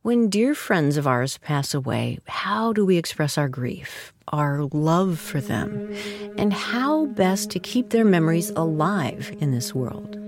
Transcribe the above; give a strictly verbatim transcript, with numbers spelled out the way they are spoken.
When dear friends of ours pass away, how do we express our grief, our love for them, and how best to keep their memories alive in this world?